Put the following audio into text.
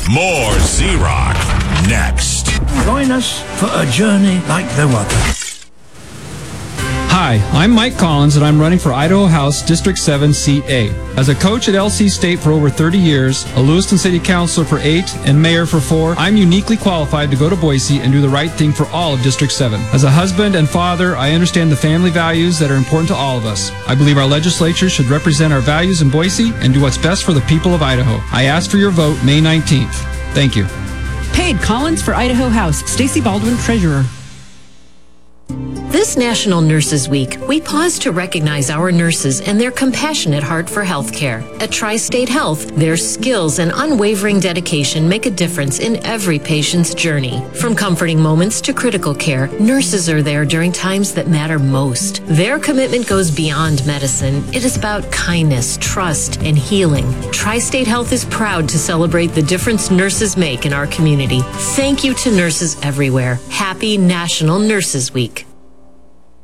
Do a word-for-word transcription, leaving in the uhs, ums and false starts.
More Z-Rock next. Join us for a journey like no other. Hi, I'm Mike Collins, and I'm running for Idaho House District seven, Seat A. As a coach at L C State for over thirty years, a Lewiston City Councilor for eight, and mayor for four, I'm uniquely qualified to go to Boise and do the right thing for all of District seven. As a husband and father, I understand the family values that are important to all of us. I believe our legislature should represent our values in Boise and do what's best for the people of Idaho. I ask for your vote May nineteenth. Thank you. Paid Collins for Idaho House. Stacey Baldwin, Treasurer. This National Nurses Week, we pause to recognize our nurses and their compassionate heart for healthcare. At Tri-State Health, their skills and unwavering dedication make a difference in every patient's journey. From comforting moments to critical care, nurses are there during times that matter most. Their commitment goes beyond medicine. It is about kindness, trust, and healing. Tri-State Health is proud to celebrate the difference nurses make in our community. Thank you to nurses everywhere. Happy National Nurses Week.